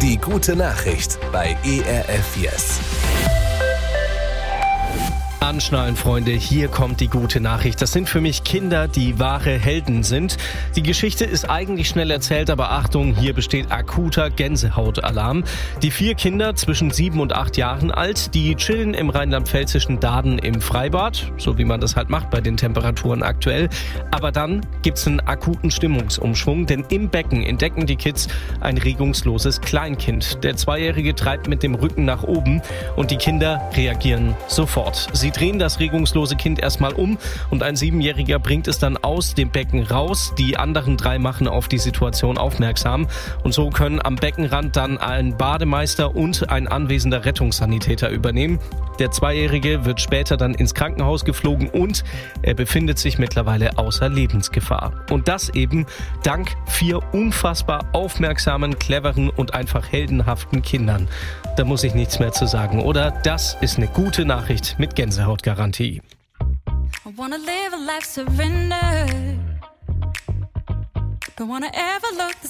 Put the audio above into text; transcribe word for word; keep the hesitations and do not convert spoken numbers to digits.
Die gute Nachricht bei E R F Yes. Anschnallen, Freunde, hier kommt die gute Nachricht. Das sind für mich Kinder, die wahre Helden sind. Die Geschichte ist eigentlich schnell erzählt, aber Achtung, hier besteht akuter Gänsehautalarm. Die vier Kinder zwischen sieben und acht Jahren alt, die chillen im rheinland-pfälzischen Daden im Freibad, so wie man das halt macht bei den Temperaturen aktuell. Aber dann gibt's einen akuten Stimmungsumschwung, denn im Becken entdecken die Kids ein regungsloses Kleinkind. Der Zweijährige treibt mit dem Rücken nach oben und die Kinder reagieren sofort. Sie drehen das regungslose Kind erstmal um und ein Siebenjähriger bringt es dann aus dem Becken raus. Die anderen drei machen auf die Situation aufmerksam und so können am Beckenrand dann ein Bademeister und ein anwesender Rettungssanitäter übernehmen. Der Zweijährige wird später dann ins Krankenhaus geflogen und er befindet sich mittlerweile außer Lebensgefahr. Und das eben dank vier unfassbar aufmerksamen, cleveren und einfach heldenhaften Kindern. Da muss ich nichts mehr zu sagen, oder? Das ist eine gute Nachricht mit Gänsehautgarantie. I wanna live a life surrendered. Don't wanna ever look the